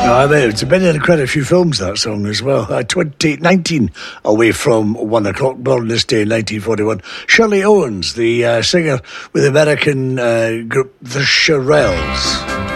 It's been in quite a few films, that song, as well. 19 away from 1 o'clock, born this day in 1941. Shirley Owens, the singer with the American group The Shirelles.